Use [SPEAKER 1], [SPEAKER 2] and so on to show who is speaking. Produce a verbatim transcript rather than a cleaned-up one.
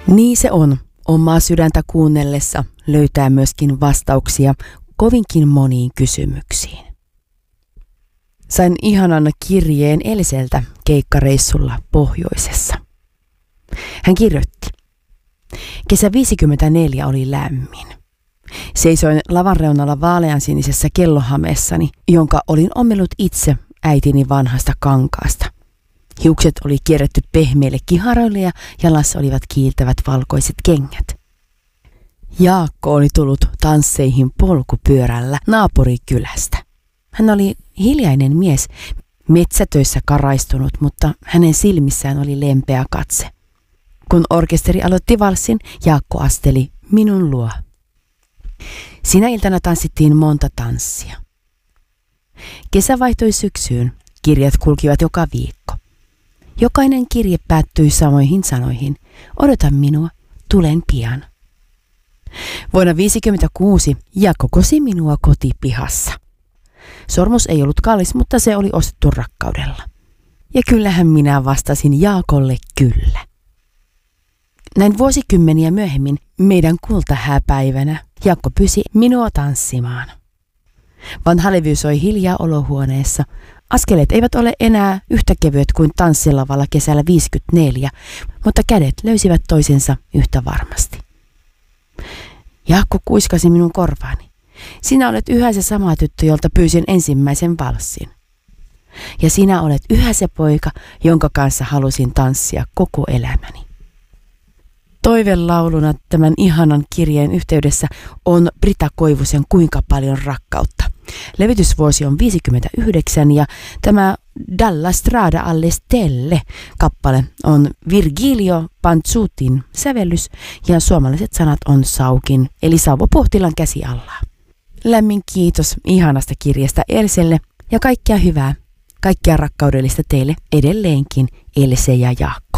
[SPEAKER 1] Niin se on. Omaa sydäntä kuunnellessa löytää myöskin vastauksia kovinkin moniin kysymyksiin. Sain ihanan kirjeen Elseltä keikkareissulla pohjoisessa. Hän kirjoitti: Kesä viisikymmentäneljä oli lämmin. Seisoin lavan reunalla vaaleansinisessä kellohameessani, jonka olin ommellut itse äitini vanhasta kankaasta. Hiukset oli kierretty pehmeille kiharoille ja jalassa olivat kiiltävät valkoiset kengät. Jaakko oli tullut tansseihin polkupyörällä naapurikylästä. Hän oli hiljainen mies, metsätöissä karaistunut, mutta hänen silmissään oli lempeä katse. Kun orkesteri aloitti valssin, Jaakko asteli minun luo. Sinä iltana tanssittiin monta tanssia. Kesä vaihtoi syksyyn, kirjat kulkivat joka viikko. Jokainen kirje päättyi samoihin sanoihin: odota minua, tulen pian. Vuonna viisikymmentäkuusi Jaakko kosi minua kotipihassa. Sormus ei ollut kallis, mutta se oli ostettu rakkaudella. Ja kyllähän minä vastasin Jaakolle kyllä. Näin vuosikymmeniä myöhemmin meidän kultahääpäivänä Jaakko pyysi minua tanssimaan. Vanha levy soi hiljaa olohuoneessa. Askeleet eivät ole enää yhtä kevyet kuin tanssilavalla kesällä viisikymmentäneljä, mutta kädet löysivät toisensa yhtä varmasti. Jaakko kuiskasi minun korvaani: sinä olet yhä se sama tyttö, jolta pyysin ensimmäisen valssin. Ja sinä olet yhä se poika, jonka kanssa halusin tanssia koko elämäni. Toivelauluna tämän ihanan kirjeen yhteydessä on Brita Koivusen Kuinka paljon rakkautta. Levitysvuosi on viisikymmentäyhdeksän ja tämä Dalla strada alle stelle kappale on Virgilio Pantsutin sävellys ja suomalaiset sanat on Saukin eli Sauvo Pohtilan käsi alla. Lämmin kiitos ihanasta kirjasta Elselle ja kaikkea hyvää, kaikkea rakkaudellista teille edelleenkin, Else ja Jaakko.